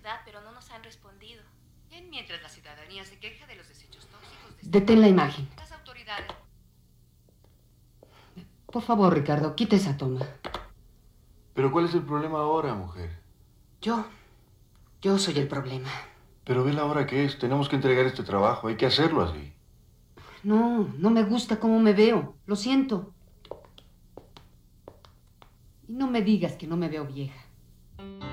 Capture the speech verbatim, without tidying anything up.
ciudad, pero no nos han respondido. Bien, mientras la ciudadanía se queja de los desechos tóxicos de... Detén la imagen. Las autoridades... Por favor, Ricardo, quita esa toma. ¿Pero cuál es el problema ahora, mujer? Yo, yo soy el problema. Pero ve la hora que es. Tenemos que entregar este trabajo. Hay que hacerlo así. No, no me gusta cómo me veo. Lo siento. Y no me digas que no me veo vieja.